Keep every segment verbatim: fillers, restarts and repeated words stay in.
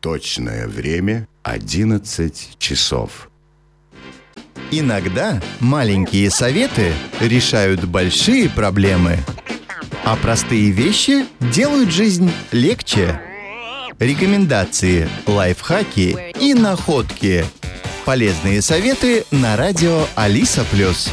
Точное время одиннадцать часов. Иногда маленькие советы решают большие проблемы, а простые вещи делают жизнь легче. Рекомендации, лайфхаки и находки. Полезные советы на радио Алиса Плюс.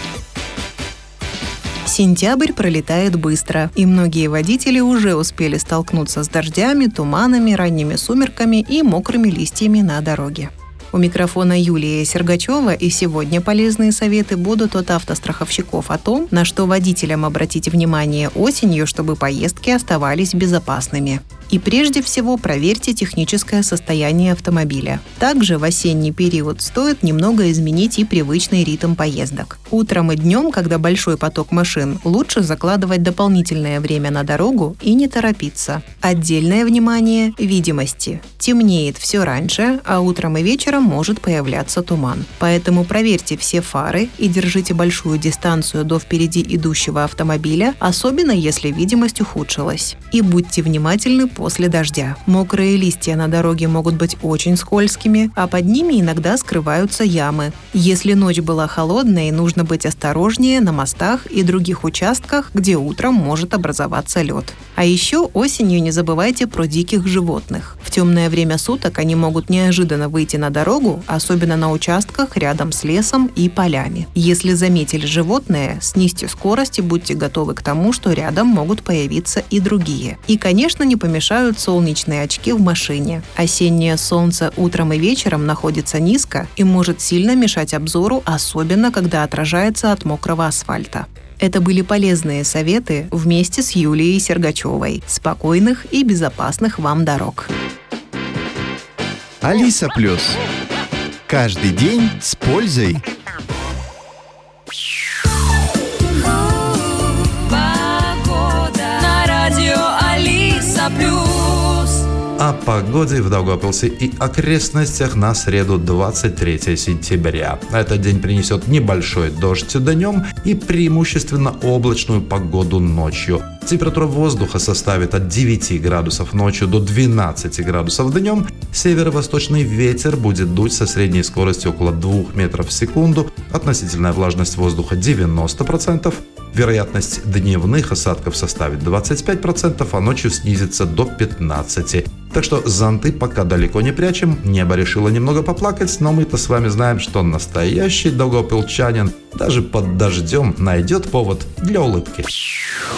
Сентябрь пролетает быстро, и многие водители уже успели столкнуться с дождями, туманами, ранними сумерками и мокрыми листьями на дороге. У микрофона Юлия Сергачева, и сегодня полезные советы будут от автостраховщиков о том, на что водителям обратить внимание осенью, чтобы поездки оставались безопасными. И прежде всего проверьте техническое состояние автомобиля. Также в осенний период стоит немного изменить и привычный ритм поездок. Утром и днем, когда большой поток машин, лучше закладывать дополнительное время на дорогу и не торопиться. Отдельное внимание – видимости. Темнеет все раньше, а утром и вечером может появляться туман. Поэтому проверьте все фары и держите большую дистанцию до впереди идущего автомобиля, особенно если видимость ухудшилась. И будьте внимательны после дождя. Мокрые листья на дороге могут быть очень скользкими, а под ними иногда скрываются ямы. Если ночь была холодной, нужно быть осторожнее на мостах и других участках, где утром может образоваться лед. А еще осенью не забывайте про диких животных. В темное время суток они могут неожиданно выйти на дорогу, особенно на участках рядом с лесом и полями. Если заметили животное, снизьте скорость и будьте готовы к тому, что рядом могут появиться и другие. И, конечно, не помешают солнечные очки в машине. Осеннее солнце утром и вечером находится низко и может сильно мешать обзору, особенно когда отражается от мокрого асфальта. Это были полезные советы вместе с Юлией Сергачевой. Спокойных и безопасных вам дорог. Алиса Плюс. Каждый день с пользой. О погоде в Даугавпилсе и окрестностях на среду двадцать третьего сентября. Этот день принесет небольшой дождь днем и преимущественно облачную погоду ночью. Температура воздуха составит от девяти градусов ночью до двенадцати градусов днем. Северо-восточный ветер будет дуть со средней скоростью около двух метров в секунду. Относительная влажность воздуха девяносто процентов. Вероятность дневных осадков составит двадцать пять процентов, а ночью снизится до пятнадцати процентов. Так что зонты пока далеко не прячем. Небо решило немного поплакать, но мы-то с вами знаем, что настоящий даугавпилчанин даже под дождем найдет повод для улыбки.